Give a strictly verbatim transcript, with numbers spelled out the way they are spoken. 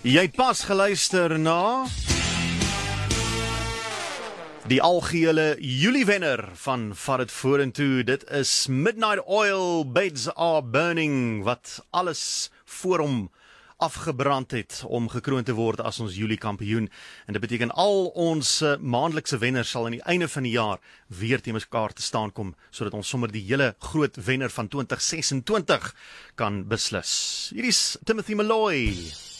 Jy het pas geluister na die algehele Julie-wenner van Vat Dit Vorentoe. Dit is Midnight Oil, Beds Are Burning, wat alles voor hom afgebrand het om gekroon te word as ons Julie kampioen. En dit beteken al ons uh, maandelikse wenners sal aan die einde van die jaar weer te mekaar te staan kom, sodat ons sommer die hele groot wenner van twintig sesentwintig kan beslis. Hier is Timothy Malloy.